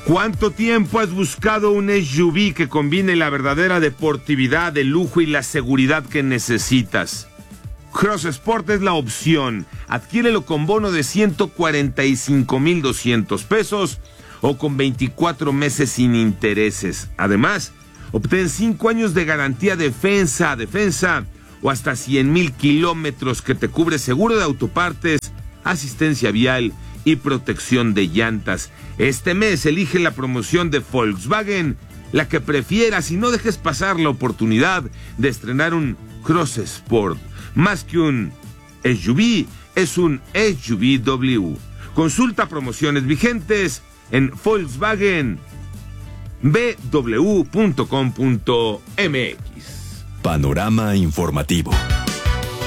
¿Cuánto tiempo has buscado un SUV que combine la verdadera deportividad, el lujo y la seguridad que necesitas? Cross Sport es la opción. Adquiérelo con bono de 145,200 pesos o con 24 meses sin intereses. Además, obtén 5 años de garantía defensa o hasta 100,000 kilómetros que te cubre seguro de autopartes, asistencia vial y protección de llantas. Este mes elige la promoción de Volkswagen, la que prefieras, y no dejes pasar la oportunidad de estrenar un Cross Sport. Más que un SUV, es un SUV-W. Consulta promociones vigentes en volkswagenbw.com.mx. Panorama informativo.